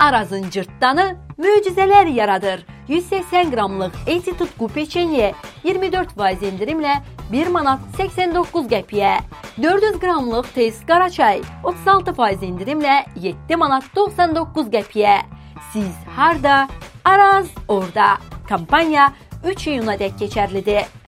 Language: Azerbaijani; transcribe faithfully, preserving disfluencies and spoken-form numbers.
Arazın cırtdanı möcüzələr yaradır. yüz səksən qramlıq Eti Tutqu peçenye iyirmi dörd faiz endirimlə bir manat səksən doqquz qəpiyə. dörd yüz qramlıq Tez Qaraçay otuz altı faiz endirimlə yeddi manat doxsan doqquz qəpiyə. Siz harda? Araz orada. Kampanya üç iyuna dək keçərlidir.